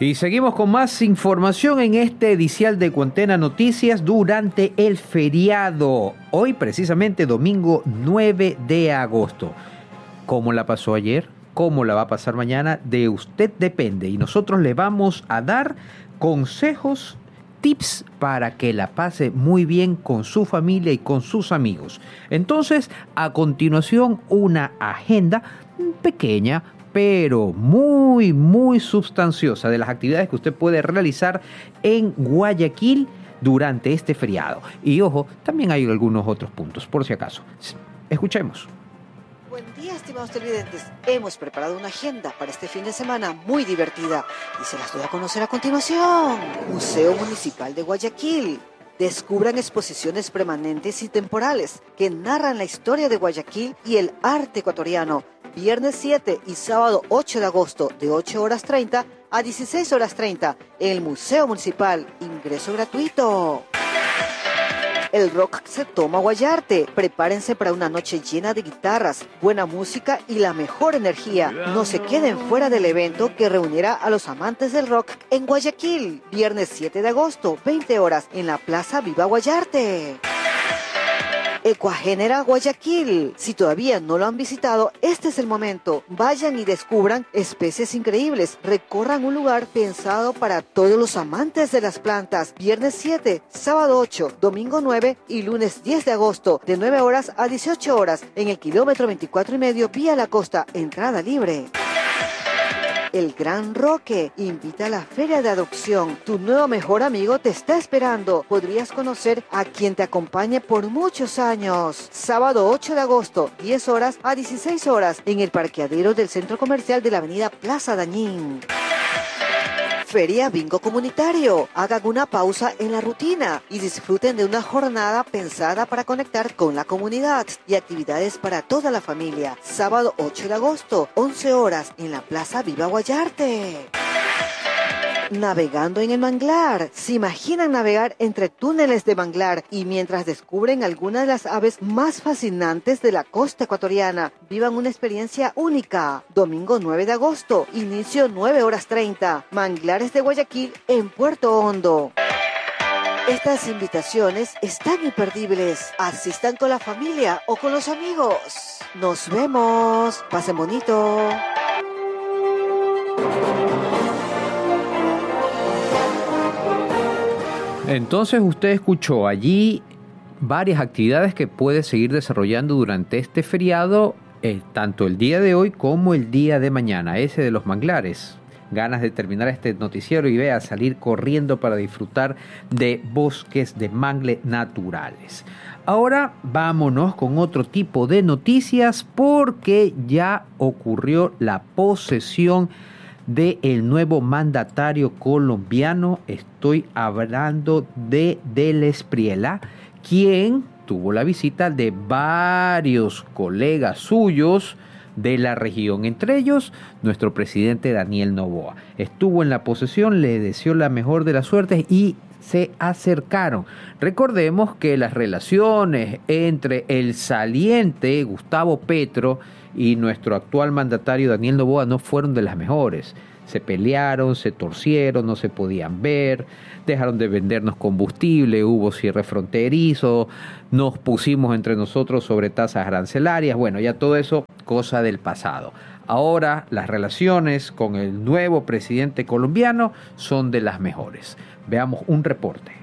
Y seguimos con más información en este edición de Cuarentena Noticias durante el feriado. Hoy precisamente domingo 9 de agosto. ¿Cómo la pasó ayer? ¿Cómo la va a pasar mañana? De usted depende. Y nosotros le vamos a dar consejos, tips para que la pase muy bien con su familia y con sus amigos. Entonces, a continuación, una agenda pequeña, pero muy, muy sustanciosa de las actividades que usted puede realizar en Guayaquil durante este feriado. Y ojo, también hay algunos otros puntos, por si acaso. Escuchemos. Buen día, estimados televidentes. Hemos preparado una agenda para este fin de semana muy divertida y se las doy a conocer a continuación. Museo Municipal de Guayaquil. Descubran exposiciones permanentes y temporales que narran la historia de Guayaquil y el arte ecuatoriano. Viernes 7 y sábado 8 de agosto de 8:30 a 16:30 en el Museo Municipal. Ingreso gratuito. El rock se toma Guayarte. Prepárense para una noche llena de guitarras, buena música y la mejor energía. No se queden fuera del evento que reunirá a los amantes del rock en Guayaquil. Viernes 7 de agosto, 20 horas, en la Plaza Viva Guayarte. Ecuagénera Guayaquil. Si todavía no lo han visitado, este es el momento. Vayan y descubran especies increíbles. Recorran un lugar pensado para todos los amantes de las plantas. Viernes 7, sábado 8, domingo 9 y lunes 10 de agosto, de 9 horas a 18 horas, en el kilómetro 24,5 vía la costa, entrada libre. El Gran Roque invita a la Feria de Adopción. Tu nuevo mejor amigo te está esperando. Podrías conocer a quien te acompañe por muchos años. Sábado 8 de agosto, 10 horas a 16 horas, en el parqueadero del centro comercial de la avenida Plaza Dañín. Feria Bingo Comunitario. Hagan una pausa en la rutina y disfruten de una jornada pensada para conectar con la comunidad y actividades para toda la familia. Sábado 8 de agosto, 11 horas, en la Plaza Viva Guayarte. Navegando en el manglar. ¿Se imaginan navegar entre túneles de manglar y mientras descubren algunas de las aves más fascinantes de la costa ecuatoriana? Vivan una experiencia única. Domingo 9 de agosto, inicio 9:30. Manglares de Guayaquil en Puerto Hondo. Estas invitaciones están imperdibles. Asistan con la familia o con los amigos. Nos vemos. Pasen bonito. Entonces usted escuchó allí varias actividades que puede seguir desarrollando durante este feriado, tanto el día de hoy como el día de mañana, ese de los manglares. Ganas de terminar este noticiero y vea salir corriendo para disfrutar de bosques de mangle naturales. Ahora vámonos con otro tipo de noticias porque ya ocurrió la posesión del nuevo mandatario colombiano. Estoy hablando de Del Espriella, quien tuvo la visita de varios colegas suyos de la región, entre ellos nuestro presidente Daniel Noboa. Estuvo en la posesión, le deseó la mejor de las suertes y se acercaron. Recordemos que las relaciones entre el saliente Gustavo Petro y nuestro actual mandatario Daniel Noboa no fueron de las mejores. Se pelearon, se torcieron, no se podían ver, dejaron de vendernos combustible, hubo cierre fronterizo, nos pusimos entre nosotros sobre tasas arancelarias. Bueno, ya todo eso, cosa del pasado. Ahora las relaciones con el nuevo presidente colombiano son de las mejores. Veamos un reporte.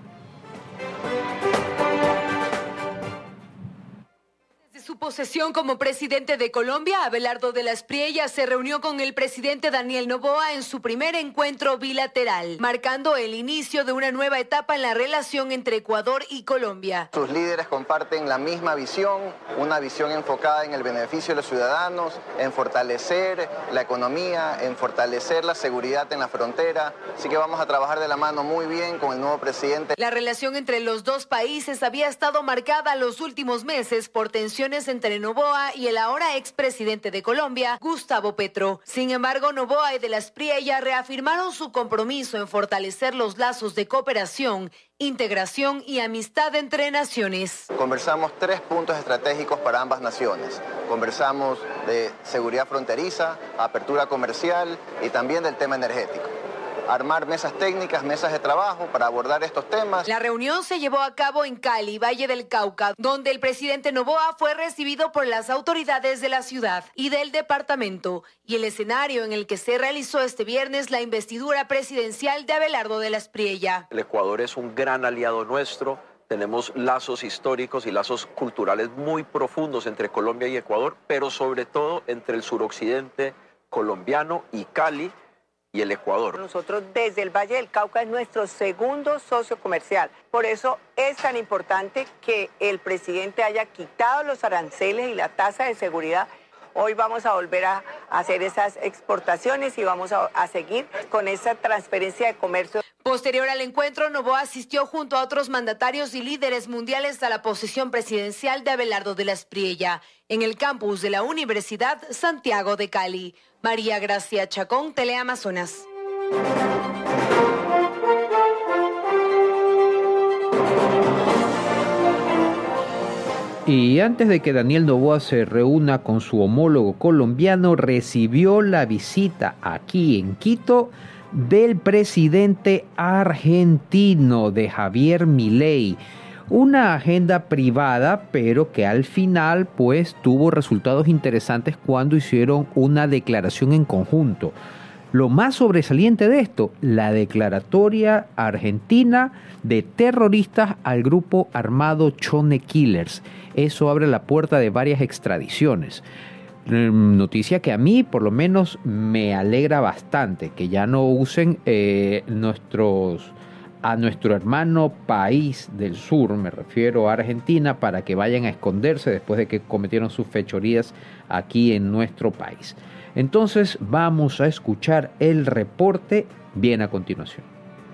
Su posesión como presidente de Colombia, Abelardo de la Espriella se reunió con el presidente Daniel Noboa en su primer encuentro bilateral, marcando el inicio de una nueva etapa en la relación entre Ecuador y Colombia. Sus líderes comparten la misma visión, una visión enfocada en el beneficio de los ciudadanos, en fortalecer la economía, en fortalecer la seguridad en la frontera. Así que vamos a trabajar de la mano muy bien con el nuevo presidente. La relación entre los dos países había estado marcada los últimos meses por tensiones entre Noboa y el ahora expresidente de Colombia, Gustavo Petro. Sin embargo, Noboa y de la Espriella reafirmaron su compromiso en fortalecer los lazos de cooperación, integración y amistad entre naciones. Conversamos 3 puntos estratégicos para ambas naciones. Conversamos de seguridad fronteriza, apertura comercial y también del tema energético. armar mesas técnicas, mesas de trabajo para abordar estos temas. La reunión se llevó a cabo en Cali, Valle del Cauca, donde el presidente Noboa fue recibido por las autoridades de la ciudad y del departamento, y el escenario en el que se realizó este viernes la investidura presidencial de Abelardo de la Espriella. El Ecuador es un gran aliado nuestro. Tenemos lazos históricos y lazos culturales muy profundos entre Colombia y Ecuador, pero sobre todo entre el suroccidente colombiano y Cali y el Ecuador. Nosotros desde el Valle del Cauca es nuestro segundo socio comercial. Por eso es tan importante que el presidente haya quitado los aranceles y la tasa de seguridad. Hoy vamos a volver a hacer esas exportaciones y vamos a seguir con esa transferencia de comercio. Posterior al encuentro, Noboa asistió junto a otros mandatarios y líderes mundiales a la posesión presidencial de Abelardo de la Espriella en el campus de la Universidad Santiago de Cali. María Gracia Chacón, Teleamazonas. Y antes de que Daniel Noboa se reúna con su homólogo colombiano, recibió la visita aquí en Quito del presidente argentino, de Javier Milei. Una agenda privada, pero que al final pues tuvo resultados interesantes cuando hicieron una declaración en conjunto. Lo más sobresaliente de esto, la declaratoria argentina de terroristas al grupo armado Chone Killers. Eso abre la puerta de varias extradiciones. Noticia que a mí por lo menos me alegra bastante, que ya no usen a nuestro hermano país del sur, me refiero a Argentina, para que vayan a esconderse después de que cometieron sus fechorías aquí en nuestro país. Entonces vamos a escuchar el reporte bien a continuación.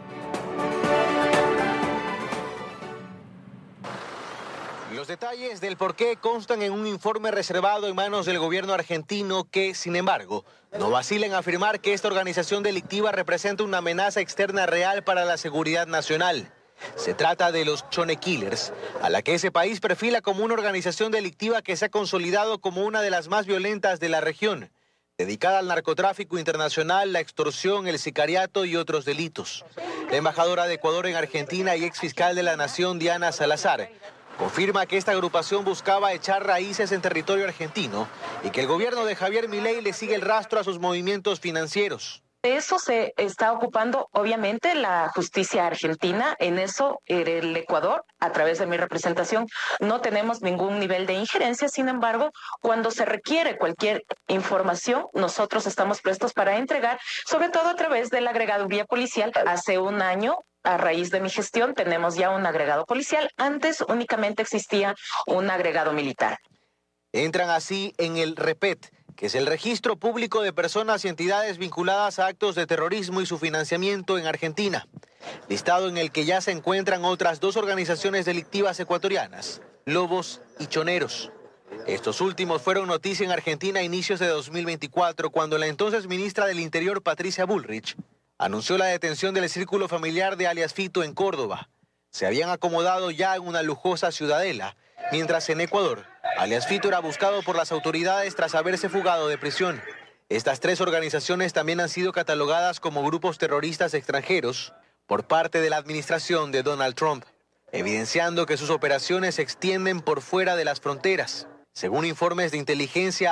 Los detalles del porqué constan en un informe reservado en manos del gobierno argentino que, sin embargo, no vacila en afirmar que esta organización delictiva representa una amenaza externa real para la seguridad nacional. Se trata de los Chone Killers, a la que ese país perfila como una organización delictiva que se ha consolidado como una de las más violentas de la región, dedicada al narcotráfico internacional, la extorsión, el sicariato y otros delitos. La embajadora de Ecuador en Argentina y exfiscal de la Nación, Diana Salazar, confirma que esta agrupación buscaba echar raíces en territorio argentino y que el gobierno de Javier Milei le sigue el rastro a sus movimientos financieros. De eso se está ocupando, obviamente, la justicia argentina. En eso, el Ecuador, a través de mi representación, no tenemos ningún nivel de injerencia. Sin embargo, cuando se requiere cualquier información, nosotros estamos prestos para entregar, sobre todo a través de la agregaduría policial. Hace un año, a raíz de mi gestión, tenemos ya un agregado policial. Antes únicamente existía un agregado militar. Entran así en el REPET, que es el Registro Público de Personas y Entidades Vinculadas a Actos de Terrorismo y su Financiamiento en Argentina, listado en el que ya se encuentran otras dos organizaciones delictivas ecuatorianas, Lobos y Choneros. Estos últimos fueron noticia en Argentina a inicios de 2024, cuando la entonces ministra del Interior, Patricia Bullrich, anunció la detención del círculo familiar de alias Fito en Córdoba. Se habían acomodado ya en una lujosa ciudadela, mientras en Ecuador, alias Fito era buscado por las autoridades tras haberse fugado de prisión. Estas tres organizaciones también han sido catalogadas como grupos terroristas extranjeros por parte de la administración de Donald Trump, evidenciando que sus operaciones se extienden por fuera de las fronteras. Según informes de inteligencia